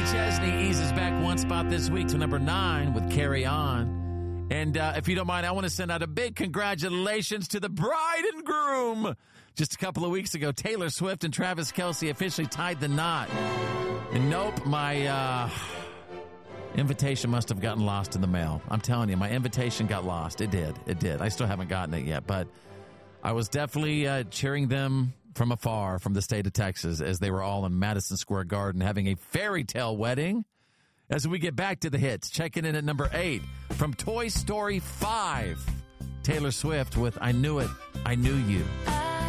Chesney eases back one spot this week to number 9 with Carry On. And if you don't mind, I want to send out a big congratulations to the bride and groom. Just a couple of weeks ago, Taylor Swift and Travis Kelce officially tied the knot. And nope, my invitation must have gotten lost in the mail. I'm telling you, my invitation got lost. It did. I still haven't gotten it yet, but I was definitely cheering them from afar from the state of Texas as they were all in Madison Square Garden having a fairy tale wedding. As we get back to the hits, checking in at number 8 from Toy Story 5, Taylor Swift with I Knew It, I Knew You.